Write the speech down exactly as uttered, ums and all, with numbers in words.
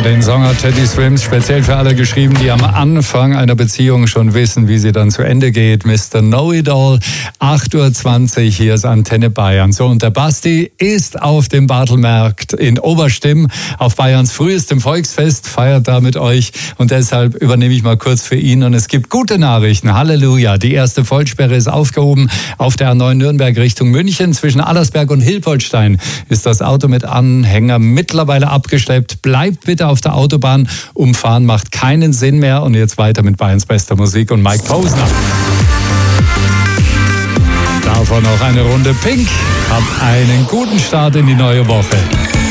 Den Song hat Teddy Swims speziell für alle geschrieben, die am Anfang einer Beziehung schon wissen, wie sie dann zu Ende geht. Mister Know-It-All, acht Uhr zwanzig, hier ist Antenne Bayern. So, und der Basti ist auf dem Bartelmarkt in Oberstimm auf Bayerns frühestem Volksfest, feiert da mit euch und deshalb übernehme ich mal kurz für ihn. Und es gibt gute Nachrichten, Halleluja. Die erste Vollsperre ist aufgehoben auf der A neun Nürnberg Richtung München. Zwischen Allersberg und Hilpoltstein ist das Auto mit Anhänger mittlerweile abgeschleppt. Bleibt bitte auf der Autobahn. Umfahren macht keinen Sinn mehr. Und jetzt weiter mit Bayerns bester Musik und Mike Posner. Davon noch eine Runde Pink. Habt einen guten Start in die neue Woche.